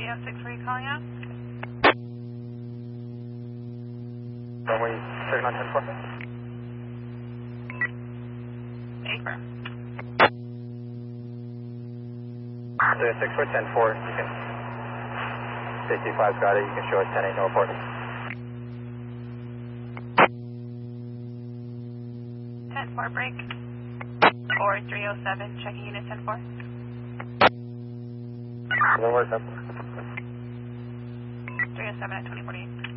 306, where are you calling out? Runway 39 10-4. Affirm. 6 for 10-4, you can, 55's got it, you can show it 10-8, no report. 10-4 break. Or 307, checking unit 10-4. 1 more 10-4. 307 at 2048.